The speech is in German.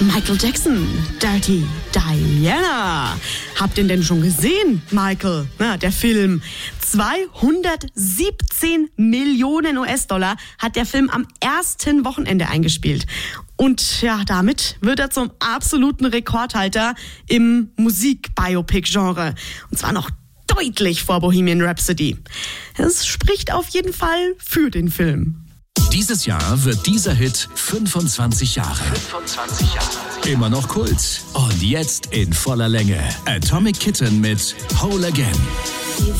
Michael Jackson, Dirty Diana. Habt ihr denn schon gesehen, Michael? Na, der Film. 217 Millionen US-Dollar hat der Film am ersten Wochenende eingespielt. Und ja, damit wird er zum absoluten Rekordhalter im Musik-Biopic-Genre. Und zwar noch deutlich vor Bohemian Rhapsody. Es spricht auf jeden Fall für den Film. Dieses Jahr wird dieser Hit 25 Jahre. 25 Jahre. Immer noch Kult. Und jetzt in voller Länge. Atomic Kitten mit Whole Again.